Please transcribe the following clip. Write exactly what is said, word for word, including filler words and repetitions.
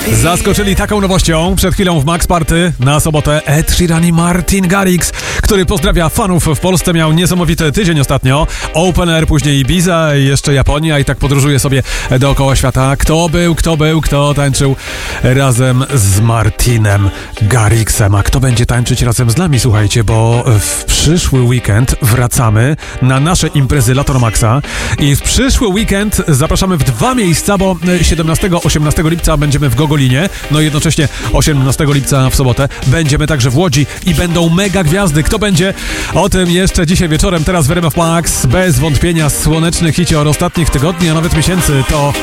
Zaskoczyli taką nowością przed chwilą w Max Party na sobotę Ed Sheeran i Martin Garrix, który pozdrawia fanów w Polsce. Miał niesamowity tydzień ostatnio. Open Air, później Ibiza i jeszcze Japonia i tak podróżuje sobie dookoła świata. Kto był, kto był, kto tańczył razem z Martinem Garrixem. A kto będzie tańczyć razem z nami? Słuchajcie, bo w przyszły weekend wracamy na nasze imprezy Lato Maxa i w przyszły weekend zapraszamy w dwa miejsca, bo siedemnastego osiemnastego lipca będziemy w Gogolinie, no i jednocześnie osiemnastego lipca w sobotę będziemy także w Łodzi i będą mega gwiazdy. Kto będzie? O tym jeszcze dzisiaj wieczorem. Teraz w R M F Max. Bez wątpienia słoneczny hicior ostatnich tygodni, a nawet miesięcy to